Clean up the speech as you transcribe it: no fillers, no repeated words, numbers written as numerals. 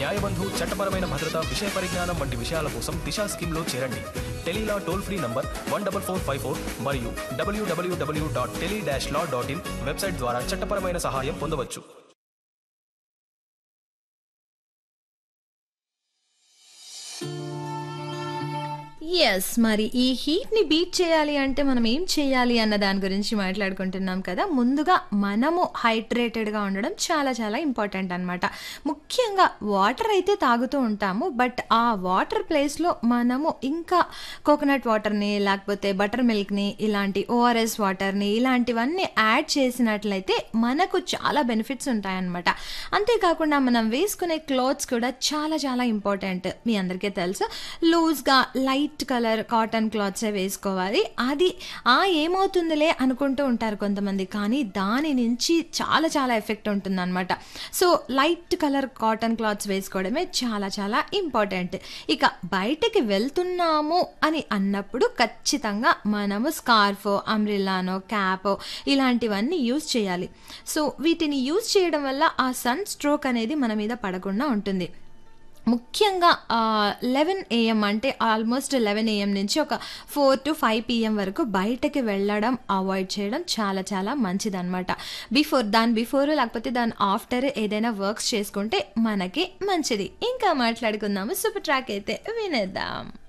న్యాయబంధు, చట్టపరమైన భద్రత, విషయ పరిజ్ఞానం వంటి విషయాల కోసం దిశా స్కీమ్లో చేరండి. టెలీలా టోల్ ఫ్రీ నంబర్ 14454 మరియు www.tele-law.in వెబ్సైట్ ద్వారా చట్టపరమైన సహాయం పొందవచ్చు. యెస్. మరి ఈ హీట్‌ని బీట్ చేయాలి అంటే మనం ఏం చేయాలి అన్న దాని గురించి మాట్లాడుకుంటున్నాం కదా! ముందుగా మనము హైడ్రేటెడ్‌గా ఉండడం చాలా చాలా ఇంపార్టెంట్ అనమాట. ముఖ్యంగా వాటర్ అయితే తాగుతూ ఉంటాము. బట్ ఆ వాటర్ ప్లేస్‌లో మనము ఇంకా కోకోనట్ వాటర్‌ని లేకపోతే బటర్ మిల్క్‌ని ఇలాంటి ఓఆర్ఎస్ వాటర్‌ని ఇలాంటివన్నీ యాడ్ చేసినట్లయితే మనకు చాలా బెనిఫిట్స్ ఉంటాయన్నమాట. అంతేకాకుండా మనం వేసుకునే క్లాత్స్ కూడా చాలా చాలా ఇంపార్టెంట్. మీ అందరికీ తెలుసు. లూజ్‌గా లైట్ కలర్ కాటన్ క్లాత్సే వేసుకోవాలి. అది ఏమవుతుందిలే అనుకుంటూ ఉంటారు కొంతమంది. కానీ దాని నుంచి చాలా చాలా ఎఫెక్ట్ ఉంటుందన్నమాట. So light colour cotton clothes వేసుకోవడమే చాలా చాలా ఇంపార్టెంట్. ఇక బయటకి వెళ్తున్నాము అని అన్నప్పుడు ఖచ్చితంగా మనము స్కార్ఫో, అంబ్రెల్లానో, క్యాపో ఇలాంటివన్నీ యూజ్ చేయాలి. సో వీటిని యూజ్ చేయడం వల్ల ఆ సన్ స్ట్రోక్ అనేది మన మీద పడకుండా ఉంటుంది. ముఖ్యంగా 11 AM అంటే ఆల్మోస్ట్ 11 AM నుంచి ఒక 4 to 5 PM వరకు బయటకి వెళ్ళడం అవాయిడ్ చేయడం చాలా చాలా మంచిదన్నమాట. దాని బిఫోర్ లేకపోతే దాని ఆఫ్టర్ ఏదైనా వర్క్స్ చేసుకుంటే మనకి మంచిది. ఇంకా మాట్లాడుకుందాము. సూపర్ ట్రాక్ అయితే వినేద్దాం.